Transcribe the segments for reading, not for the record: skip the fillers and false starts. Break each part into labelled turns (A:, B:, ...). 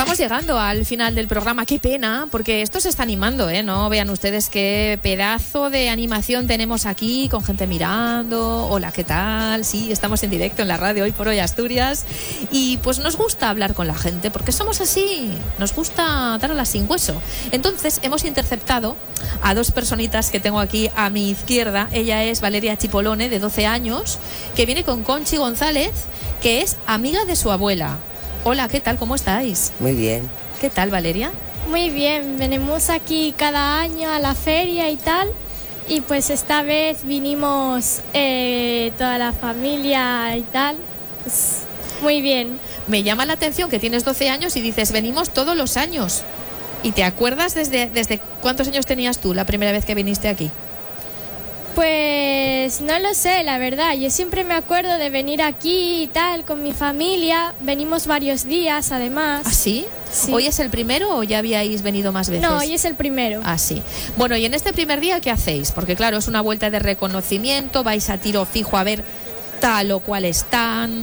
A: estamos llegando al final del programa. Qué pena, porque esto se está animando, ¿eh? No vean ustedes qué pedazo de animación tenemos aquí, con gente mirando. Hola, ¿qué tal? Sí, estamos en directo en la radio Hoy por Hoy Asturias. Y pues nos gusta hablar con la gente, porque somos así. Nos gusta darlas sin hueso. Entonces hemos interceptado a dos personitas que tengo aquí a mi izquierda. Ella es Valeria Chipolone, de 12 años, que viene con Conchi González, que es amiga de su abuela. Hola, ¿qué tal? ¿Cómo estáis?
B: Muy bien.
A: ¿Qué tal, Valeria?
C: Muy bien, venimos aquí cada año a la feria y tal, y pues esta vez vinimos toda la familia y tal, pues muy bien.
A: Me llama la atención que tienes 12 años y dices, venimos todos los años. ¿Y te acuerdas desde cuántos años tenías tú la primera vez que viniste aquí?
C: Pues no lo sé, la verdad. Yo siempre me acuerdo de venir aquí y tal con mi familia. Venimos varios días, además.
A: ¿Ah, sí?
C: Sí.
A: ¿Hoy es el primero o ya habíais venido más veces?
C: No, hoy es el primero.
A: Ah, sí. Bueno, y en este primer día, ¿qué hacéis? Porque claro, es una vuelta de reconocimiento, vais a tiro fijo a ver tal o cual están.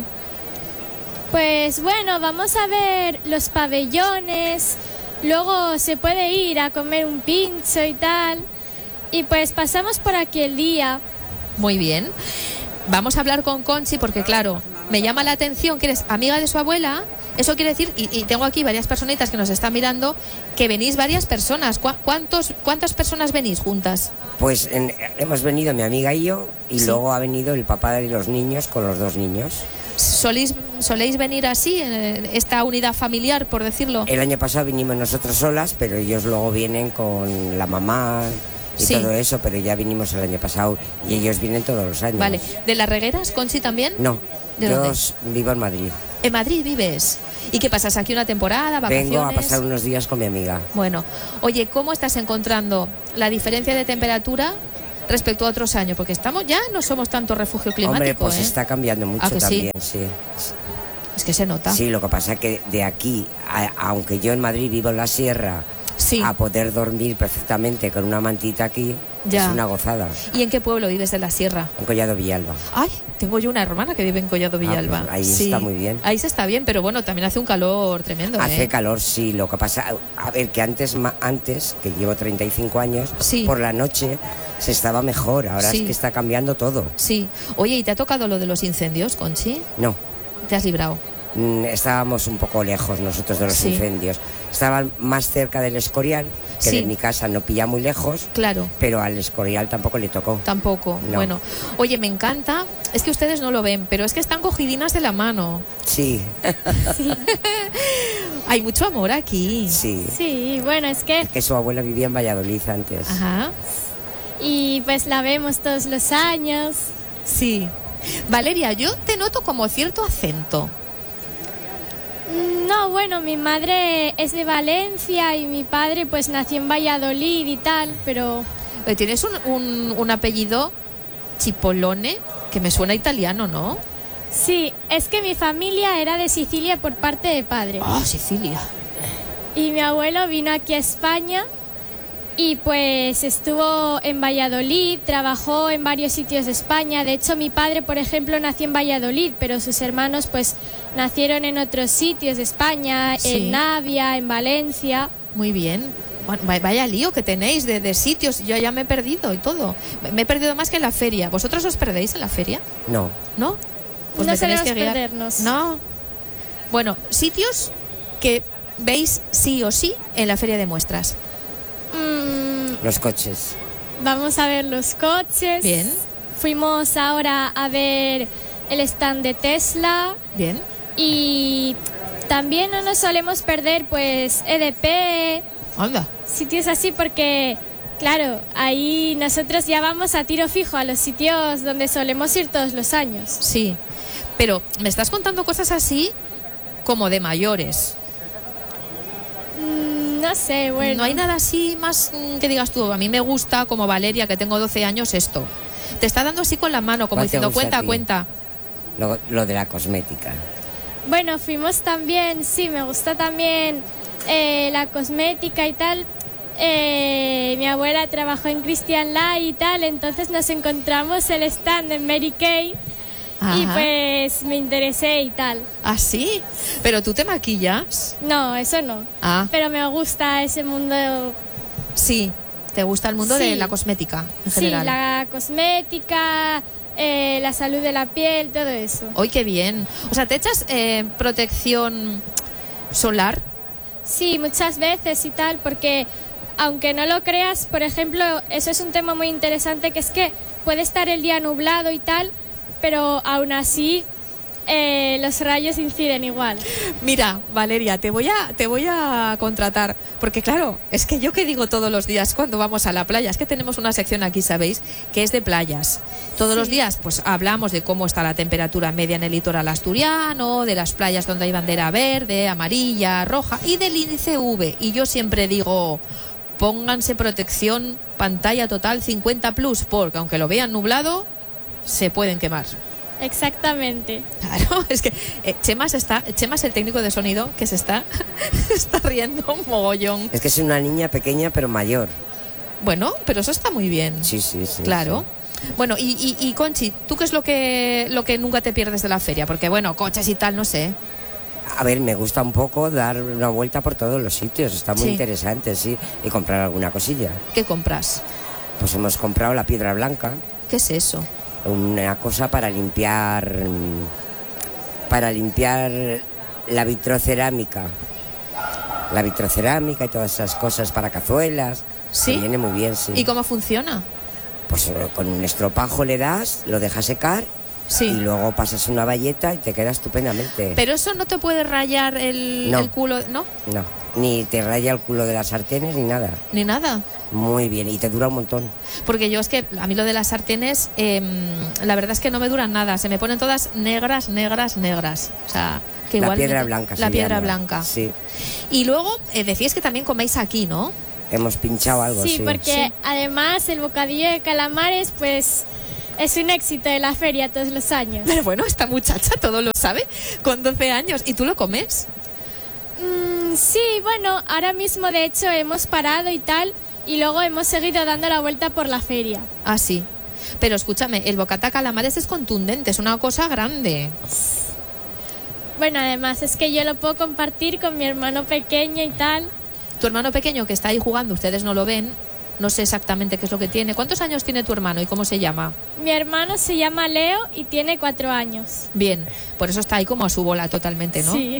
C: Pues bueno, vamos a ver los pabellones. Luego se puede ir a comer un pincho y tal. Y pues pasamos por aquí el día.
A: Muy bien. Vamos a hablar con Conchi porque, claro, me llama la atención que eres amiga de su abuela. Eso quiere decir, y tengo aquí varias personitas que nos están mirando, que venís varias personas. ¿Cuántas personas venís juntas?
B: Pues hemos venido mi amiga y yo, y
A: Sí.
B: luego ha venido el papá de los niños con los dos niños.
A: ¿Soléis venir así, en esta unidad familiar, por decirlo?
B: El año pasado vinimos nosotros solas, pero ellos luego vienen con la mamá y
A: Sí.
B: todo eso, pero ya vinimos el año pasado y ellos vienen todos los años.
A: Vale. ¿De Las Regueras, Conchi, también?
B: No,
A: ¿De
B: yo
A: dónde?
B: vivo en Madrid.
A: ¿En Madrid vives? ¿Y qué pasas aquí una temporada, vacaciones?
B: Vengo a pasar unos días con mi amiga.
A: Bueno, oye, ¿cómo estás encontrando la diferencia de temperatura respecto a otros años? Porque ya no somos tanto refugio climático.
B: Hombre, pues
A: ¿eh?
B: está cambiando mucho
A: ¿Ah, que sí?
B: también, sí.
A: Es que se nota.
B: Sí, lo que pasa es que de aquí, aunque yo en Madrid vivo en la sierra,
A: Sí.
B: a poder dormir perfectamente con una mantita aquí,
A: Ya.
B: es una gozada.
A: ¿Y en qué pueblo vives de la sierra?
B: En Collado Villalba.
A: Ay, tengo yo una hermana que vive en Collado Villalba.
B: Pues ahí está muy bien.
A: Ahí se está bien, pero bueno, también hace un calor tremendo.
B: Hace calor, sí. Lo que pasa, a ver, que antes, que llevo 35 años,
A: Sí.
B: por la noche se estaba mejor. Ahora
A: Sí.
B: es que está cambiando todo.
A: Sí. Oye, ¿y te ha tocado lo de los incendios, Conchi?
B: No,
A: ¿Te has librado?
B: estábamos un poco lejos nosotros de los
A: Sí.
B: incendios. Estaban más cerca del Escorial, que
A: Sí.
B: de mi casa no pilla muy lejos,
A: Claro.
B: pero al Escorial tampoco le tocó.
A: Tampoco.
B: No.
A: Bueno, oye, me encanta. Es que ustedes no lo ven, pero es que están cogidinas de la mano.
B: Sí,
A: Hay mucho amor aquí.
B: sí.
C: Sí, bueno, es que
B: Que su abuela vivía en Valladolid antes.
A: Ajá.
C: y pues la vemos todos los años.
A: Sí. Valeria, yo te noto como cierto acento.
C: No, bueno, mi madre es de Valencia y mi padre pues nació en Valladolid y tal, pero
A: Tienes un apellido Chipolone que me suena italiano, ¿no?
C: sí, es que mi familia era de Sicilia por parte de padre.
A: Ah, Sicilia.
C: Y mi abuelo vino aquí a España y pues estuvo en Valladolid, trabajó en varios sitios de España. De hecho, mi padre, por ejemplo, nació en Valladolid, pero sus hermanos pues nacieron en otros sitios de España,
A: Sí.
C: en Navia, en Valencia.
A: Muy bien. Bueno, vaya lío que tenéis de sitios. Yo ya me he perdido y todo. Me he perdido más que en la feria. ¿Vosotros os perdéis en la feria?
B: No,
A: ¿No? Pues
C: No
A: me tenéis
C: solemos
A: que guiar.
C: perdernos.
A: No. Bueno, sitios que veis sí o sí en la feria de muestras.
B: los coches.
C: Vamos a ver los coches.
A: Bien.
C: Fuimos ahora a ver el stand de Tesla
A: Bien.
C: y también no nos solemos perder pues EDP,
A: Anda.
C: sitios así porque, claro, ahí nosotros ya vamos a tiro fijo a los sitios donde solemos ir todos los años.
A: Sí. Pero me estás contando cosas así como de mayores.
C: No sé, bueno.
A: No hay nada así más que digas tú, a mí me gusta, como Valeria, que tengo 12 años, esto. Te está dando así con la mano, como
B: ¿Cuál te
A: diciendo,
B: gusta a
A: cuenta,
B: ti?
A: cuenta.
B: Lo de la cosmética.
C: Bueno, fuimos también, sí, me gusta también la cosmética y tal. Mi abuela trabajó en Christian Lay y tal, entonces nos encontramos el stand de Mary Kay y
A: Ajá.
C: pues me interesé y tal.
A: ¿Ah, sí? ¿Pero tú te maquillas?
C: No, eso no.
A: Ah,
C: Pero me gusta ese mundo.
A: sí. ¿Te gusta el mundo
C: Sí.
A: de la cosmética en
C: Sí,
A: general?
C: la cosmética, la salud de la piel, todo eso.
A: ¡Ay, qué bien! O sea, ¿te echas protección solar?
C: Sí, muchas veces y tal, porque aunque no lo creas, por ejemplo, eso es un tema muy interesante, que es que puede estar el día nublado y tal, pero aún así los rayos inciden igual.
A: Mira, Valeria, te voy a contratar, porque claro, es que yo que digo todos los días cuando vamos a la playa, es que tenemos una sección aquí, ¿sabéis?, que es de playas. Todos los días pues hablamos de cómo está la temperatura media en el litoral asturiano, de las playas donde hay bandera verde, amarilla, roja y del índice UV. Y yo siempre digo, pónganse protección pantalla total 50+, porque aunque lo vean nublado, se pueden quemar.
C: Exactamente.
A: Claro, es que Chema es el técnico de sonido que se está riendo un mogollón.
B: Es que es una niña pequeña pero mayor.
A: Bueno, pero eso está muy bien.
B: Sí.
A: Claro. Bueno, y Conchi, ¿tú qué es lo que nunca te pierdes de la feria? Porque bueno, coches y tal, no sé.
B: A ver, me gusta un poco dar una vuelta por todos los sitios. Está muy
A: Sí.
B: interesante, sí. Y comprar alguna cosilla.
A: ¿Qué compras?
B: Pues hemos comprado la piedra blanca.
A: ¿Qué es eso?
B: Una cosa para limpiar la vitrocerámica y todas esas cosas para cazuelas.
A: ¿Sí?
B: Que viene muy bien, sí.
A: ¿Y cómo funciona?
B: Pues con un estropajo le das, lo dejas secar
A: Sí.
B: y luego pasas una bayeta y te queda estupendamente.
A: Pero eso no te puede rayar
B: No.
A: el culo, ¿no?
B: No, ni te raya el culo de las sartenes ni nada.
A: Ni nada.
B: Muy bien, y te dura un montón.
A: Porque yo es que a mí lo de las sartenes, la verdad es que no me duran nada. Se me ponen todas negras. O sea, que
B: La
A: igual
B: piedra blanca
A: La
B: se
A: piedra
B: llama.
A: blanca.
B: Sí,
A: Y luego decías que también coméis aquí, ¿no?
B: hemos pinchado algo, sí.
C: Sí, porque además el bocadillo de calamares pues es un éxito de la feria todos los años.
A: Pero bueno, esta muchacha todo lo sabe, con 12 años. ¿Y tú lo comes?
C: Sí, bueno, ahora mismo de hecho hemos parado y tal, y luego hemos seguido dando la vuelta por la feria.
A: Ah, sí. Pero escúchame, el bocata calamares es contundente, es una cosa grande.
C: Bueno, además es que yo lo puedo compartir con mi hermano pequeño y tal.
A: Tu hermano pequeño que está ahí jugando, ustedes no lo ven, no sé exactamente qué es lo que tiene. ¿Cuántos años tiene tu hermano y cómo se llama?
C: Mi hermano se llama Leo y tiene 4 años.
A: Bien, por eso está ahí como a su bola totalmente, ¿no?
C: Sí.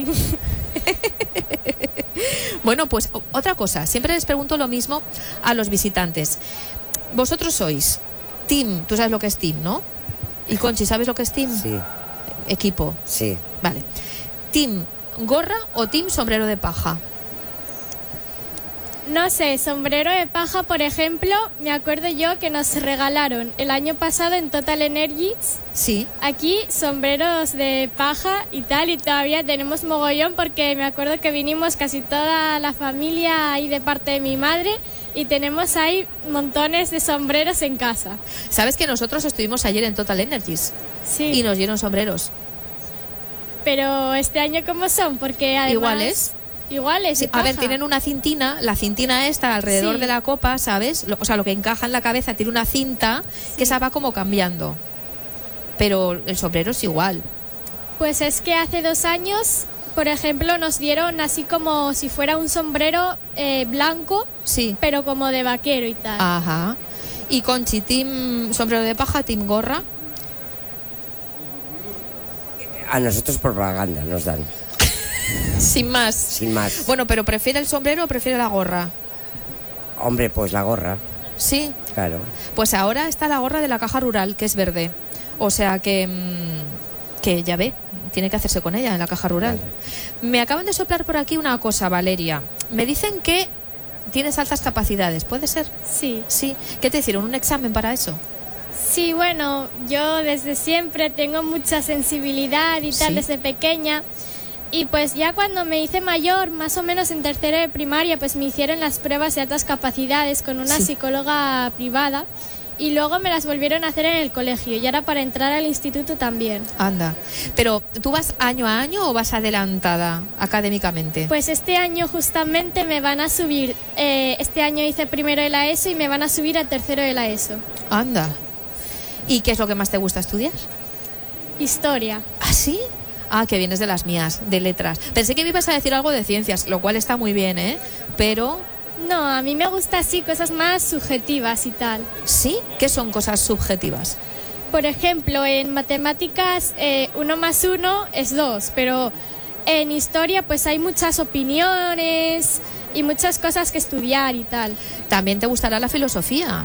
A: Bueno, pues otra cosa, siempre les pregunto lo mismo a los visitantes. Vosotros sois team, tú sabes lo que es team, ¿no? Y Conchi, ¿sabes lo que es team?
B: Sí,
A: Equipo.
B: sí.
A: Vale. ¿Team gorra o team sombrero de paja?
C: No sé, sombrero de paja, por ejemplo, me acuerdo yo que nos regalaron el año pasado en Total Energies
A: Sí.
C: aquí sombreros de paja y tal, y todavía tenemos mogollón porque me acuerdo que vinimos casi toda la familia ahí de parte de mi madre y tenemos ahí montones de sombreros en casa.
A: ¿Sabes que nosotros estuvimos ayer en Total Energies
C: Sí,
A: y nos dieron sombreros?
C: pero este año ¿cómo son? Porque además...
A: ¿Iguales?
C: Iguales, de
A: A ver,
C: paja.
A: tienen una cintina, la cintina esta alrededor
C: Sí.
A: de la copa, ¿sabes? O sea, lo que encaja en la cabeza tiene una cinta que esa va como cambiando. Pero el sombrero es igual.
C: Pues es que hace 2 años, por ejemplo, nos dieron así como si fuera un sombrero blanco,
A: Sí.
C: pero como de vaquero y tal.
A: Ajá. Y Conchi, team sombrero de paja, team gorra.
B: A nosotros propaganda nos dan,
A: Sin más.
B: sin más.
A: Bueno, pero ¿prefiere el sombrero o prefiere la gorra?
B: Hombre, pues la gorra,
A: Sí.
B: claro.
A: Pues ahora está la gorra de la Caja Rural, que es verde. O sea que ya ve, tiene que hacerse con ella en la Caja Rural.
B: Vale.
A: Me acaban de soplar por aquí una cosa, Valeria. Me dicen que tienes altas capacidades, ¿puede ser?
C: Sí.
A: Sí. ¿Qué te hicieron? ¿Un examen para eso?
C: Sí, bueno, yo desde siempre tengo mucha sensibilidad y tal,
A: Sí.
C: desde pequeña. Y pues ya cuando me hice mayor, más o menos en tercero de primaria, pues me hicieron las pruebas de altas capacidades con una
A: Sí.
C: psicóloga privada. Y luego me las volvieron a hacer en el colegio y ahora para entrar al instituto también.
A: Anda. Pero, ¿tú vas año a año o vas adelantada académicamente?
C: Pues este año justamente me van a subir, este año hice primero de la ESO y me van a subir a tercero de la ESO.
A: Anda. ¿Y qué es lo que más te gusta estudiar?
C: Historia.
A: ¿Ah, sí? Ah, que vienes de las mías, de letras. Pensé que me ibas a decir algo de ciencias, lo cual está muy bien, ¿eh? Pero...
C: No, a mí me gusta así cosas más subjetivas y tal.
A: ¿Sí? ¿Qué son cosas subjetivas?
C: Por ejemplo, en matemáticas 1 más 1 es 2, pero en historia pues hay muchas opiniones y muchas cosas que estudiar y tal.
A: También te gustará la filosofía.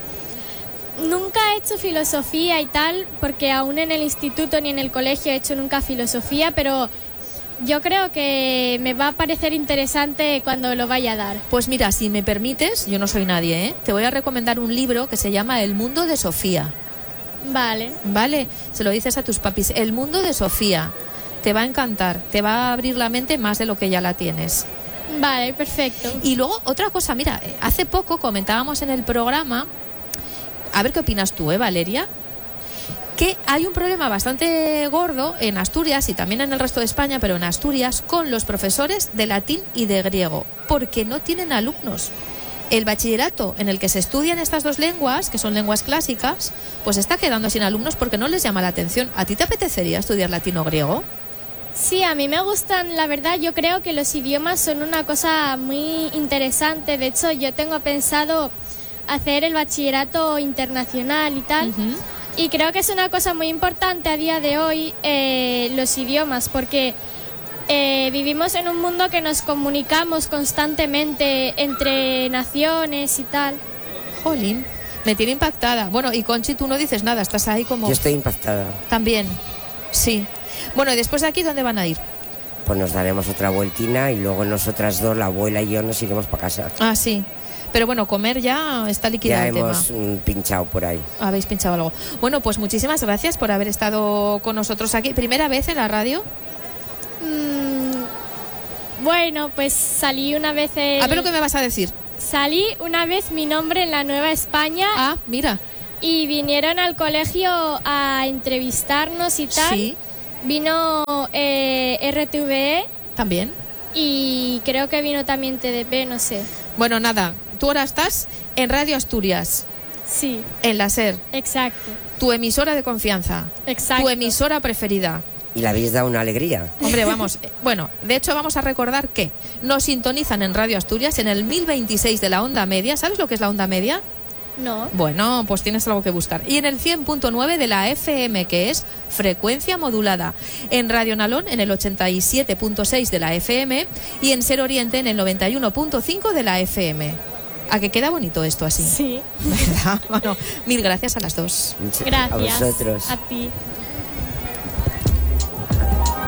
C: Nunca he hecho filosofía y tal, porque aún en el instituto ni en el colegio he hecho nunca filosofía, pero yo creo que me va a parecer interesante cuando lo vaya a dar.
A: Pues mira, si me permites, yo no soy nadie, ¿eh? Te voy a recomendar un libro que se llama El mundo de Sofía.
C: Vale.
A: Vale, se lo dices a tus papis. El mundo de Sofía. Te va a encantar, te va a abrir la mente más de lo que ya la tienes.
C: Vale, perfecto.
A: Y luego, otra cosa, mira, hace poco comentábamos en el programa, a ver qué opinas tú, Valeria, que hay un problema bastante gordo en Asturias y también en el resto de España, pero en Asturias, con los profesores de latín y de griego, porque no tienen alumnos. El bachillerato en el que se estudian estas dos lenguas, que son lenguas clásicas, pues está quedando sin alumnos porque no les llama la atención. ¿A ti te apetecería estudiar latín o griego?
C: Sí, a mí me gustan, la verdad, yo creo que los idiomas son una cosa muy interesante. De hecho, yo tengo pensado hacer el bachillerato internacional y tal. Y creo que es una cosa muy importante a día de hoy los idiomas, porque vivimos en un mundo que nos comunicamos constantemente entre naciones y tal.
A: Jolín, me tiene impactada. Bueno, y Conchi, tú no dices nada, estás ahí como...
B: Yo estoy impactada.
A: También, sí. Bueno, y después de aquí, ¿dónde van a ir?
B: Pues nos daremos otra vueltina y luego nosotras dos, la abuela y yo, nos iremos para casa.
A: Ah, sí. Pero bueno, comer ya está liquidado el tema.
B: Ya hemos pinchado por ahí.
A: Habéis pinchado algo. Bueno, pues muchísimas gracias por haber estado con nosotros aquí. ¿Primera vez en la radio?
C: Bueno, pues salí una vez...
A: A ver lo que me vas a decir.
C: Salí una vez Mi Nombre en la Nueva España.
A: Ah, mira.
C: Y vinieron al colegio a entrevistarnos y tal.
A: Sí.
C: Vino RTVE.
A: También.
C: Y creo que vino también TDP, no sé.
A: Bueno, nada. Tú ahora estás en Radio Asturias.
C: Sí.
A: En la SER.
C: Exacto.
A: Tu emisora de confianza.
C: Exacto.
A: Tu emisora preferida.
B: Y le habéis dado una alegría.
A: Hombre, vamos, bueno, de hecho vamos a recordar que nos sintonizan en Radio Asturias en el 1026 de la onda media. ¿Sabes lo que es la onda media?
C: No.
A: Bueno, pues tienes algo que buscar. Y en el 100.9 de la FM, que es frecuencia modulada. En Radio Nalón en el 87.6 de la FM y en Ser Oriente en el 91.5 de la FM. ¿A que queda bonito esto así?
C: Sí.
A: ¿Verdad? Bueno, mil gracias a las dos.
C: Gracias.
B: A vosotros.
C: A ti.